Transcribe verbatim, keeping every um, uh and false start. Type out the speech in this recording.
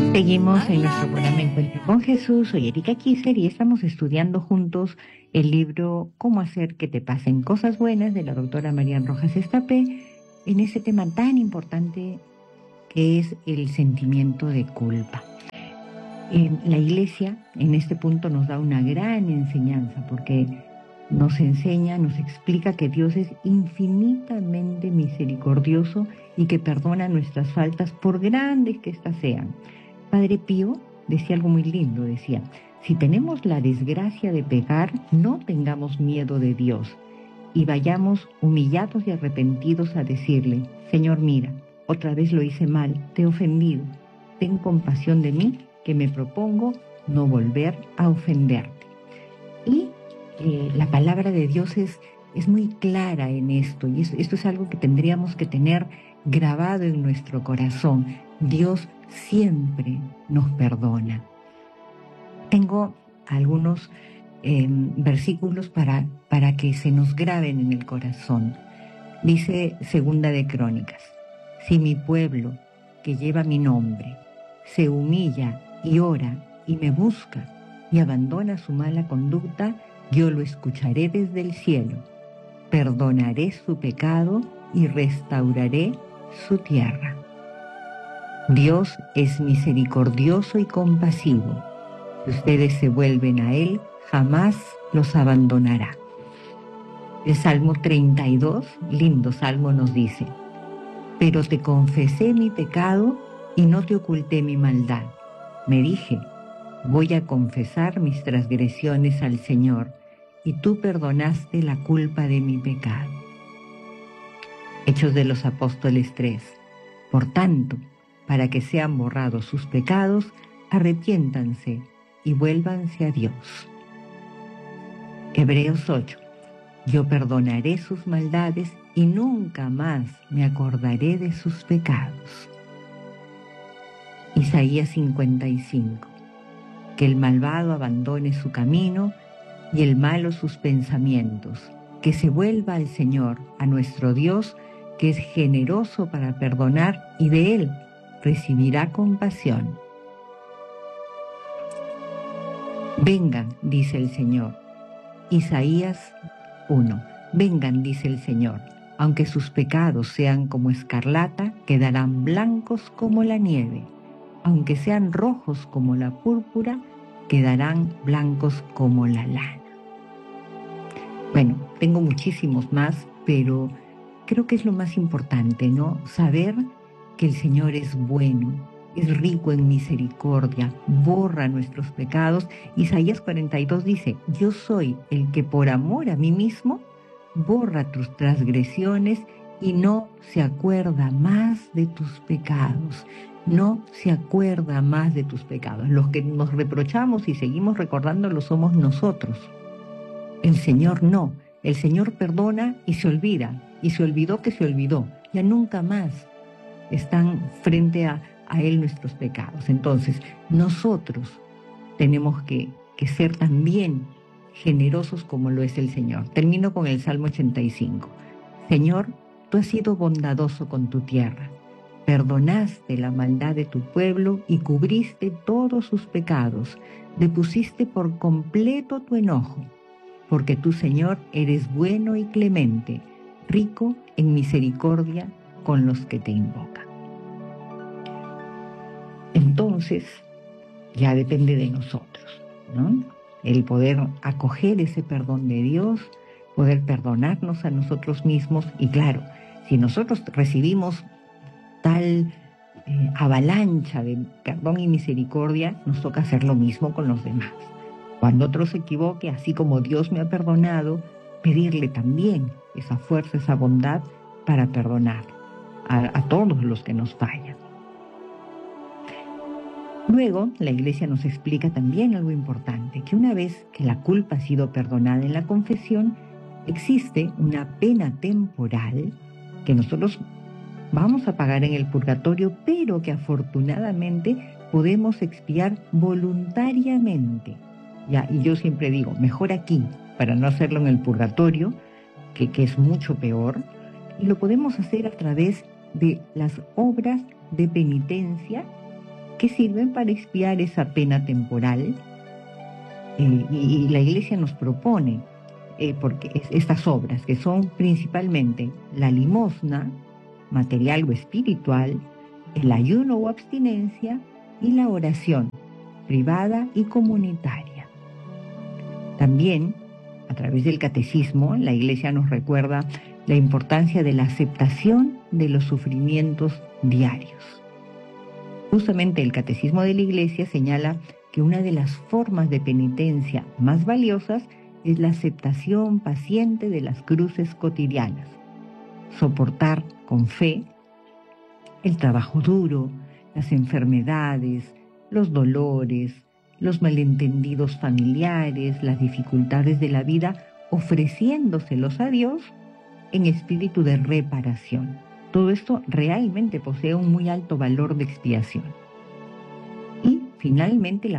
Seguimos en nuestro programa Encuentro con Jesús. Soy Erika Kisser y estamos estudiando juntos el libro Cómo hacer que te pasen cosas buenas de la doctora Marian Rojas Estapé en ese tema tan importante que es el sentimiento de culpa. En la Iglesia en este punto nos da una gran enseñanza porque nos enseña, nos explica que Dios es infinitamente misericordioso y que perdona nuestras faltas por grandes que éstas sean. Padre Pío decía algo muy lindo, decía, si tenemos la desgracia de pecar, no tengamos miedo de Dios y vayamos humillados y arrepentidos a decirle, Señor, mira, otra vez lo hice mal, te he ofendido, ten compasión de mí, que me propongo no volver a ofenderte. Y eh, la palabra de Dios es, es muy clara en esto, y es, esto es algo que tendríamos que tener grabado en nuestro corazón. Dios siempre nos perdona. Tengo algunos eh, versículos para, para que se nos graben en el corazón. Dice Segunda de Crónicas, si mi pueblo, que lleva mi nombre, se humilla y ora y me busca y abandona su mala conducta, yo lo escucharé desde el cielo, perdonaré su pecado y restauraré su tierra. Dios es misericordioso y compasivo. Si ustedes se vuelven a Él, jamás los abandonará. El Salmo treinta y dos, lindo salmo, nos dice, pero te confesé mi pecado y no te oculté mi maldad. Me dije, voy a confesar mis transgresiones al Señor, y tú perdonaste la culpa de mi pecado. Hechos de los Apóstoles tres. Por tanto, para que sean borrados sus pecados, arrepiéntanse y vuélvanse a Dios. Hebreos ocho. Yo perdonaré sus maldades y nunca más me acordaré de sus pecados. Isaías cincuenta y cinco. Que el malvado abandone su camino y el malo sus pensamientos, que se vuelva al Señor, a nuestro Dios, que es generoso para perdonar y de Él recibirá compasión. Vengan, dice el Señor. Isaías uno. Vengan, dice el Señor, aunque sus pecados sean como escarlata, quedarán blancos como la nieve. Aunque sean rojos como la púrpura, quedarán blancos como la lana. Bueno, tengo muchísimos más, pero creo que es lo más importante, ¿no? Saber que el Señor es bueno, es rico en misericordia, borra nuestros pecados. Isaías cuarenta y dos dice, yo soy el que por amor a mí mismo borra tus transgresiones y no se acuerda más de tus pecados. No se acuerda más de tus pecados. Los que nos reprochamos y seguimos recordándolos somos nosotros. El Señor no. El Señor perdona y se olvida. Y se olvidó que se olvidó. Ya nunca más están frente a, a Él nuestros pecados. Entonces, nosotros tenemos que, que ser también generosos como lo es el Señor. Termino con el Salmo ochenta y cinco. Señor, tú has sido bondadoso con tu tierra. Perdonaste la maldad de tu pueblo y cubriste todos sus pecados. Depusiste por completo tu enojo, porque tú, Señor, eres bueno y clemente, rico en misericordia con los que te invocan. Entonces, ya depende de nosotros, ¿no? El poder acoger ese perdón de Dios, poder perdonarnos a nosotros mismos y claro, si nosotros recibimos tal eh, avalancha de perdón y misericordia, nos toca hacer lo mismo con los demás. Cuando otro se equivoque, así como Dios me ha perdonado, pedirle también esa fuerza, esa bondad para perdonar a, a todos los que nos fallan. Luego, la Iglesia nos explica también algo importante, que una vez que la culpa ha sido perdonada en la confesión, existe una pena temporal que nosotros vamos a pagar en el purgatorio, pero que afortunadamente podemos expiar voluntariamente. Ya, y yo siempre digo, mejor aquí, para no hacerlo en el purgatorio, que, que es mucho peor, y lo podemos hacer a través de las obras de penitencia que sirven para expiar esa pena temporal. Eh, y, y la Iglesia nos propone eh, porque es, estas obras, que son principalmente la limosna, material o espiritual, el ayuno o abstinencia y la oración, privada y comunitaria. También, a través del catecismo, la Iglesia nos recuerda la importancia de la aceptación de los sufrimientos diarios. Justamente el catecismo de la Iglesia señala que una de las formas de penitencia más valiosas es la aceptación paciente de las cruces cotidianas, soportar con fe el trabajo duro, las enfermedades, los dolores, los malentendidos familiares, las dificultades de la vida, ofreciéndoselos a Dios en espíritu de reparación. Todo esto realmente posee un muy alto valor de expiación. Y finalmente la